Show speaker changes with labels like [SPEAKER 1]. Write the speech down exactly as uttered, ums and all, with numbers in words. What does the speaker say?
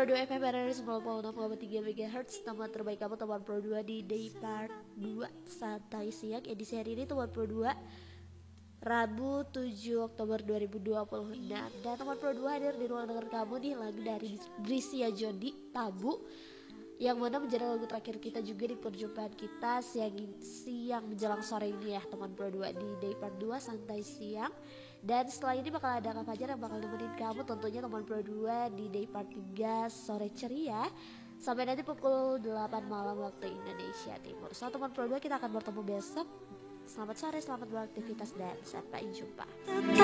[SPEAKER 1] Pro dua F M R R I sembilan puluh enam koma tiga MHz. Teman terbaik kamu teman Pro dua di Day Part dua Santai Siang. Edisi hari ini teman Pro dua Rabu tujuh Oktober dua ribu dua puluh enam. Dan teman Pro dua hadir di ruang dengar kamu nih lagu dari Brisia Jodi, Tabu, yang mana menjadi lagu terakhir kita juga di perjumpaan kita siang siang menjelang sore ini ya teman Pro dua di Day Part dua Santai Siang. Dan setelah ini bakal ada Kak Fajar yang bakal nemenin kamu tentunya teman Pro dua di Day Part tiga Sore Ceria sampai nanti pukul delapan malam waktu Indonesia Timur. So teman Pro dua kita akan bertemu besok. Selamat sore, selamat beraktivitas dan sampai jumpa.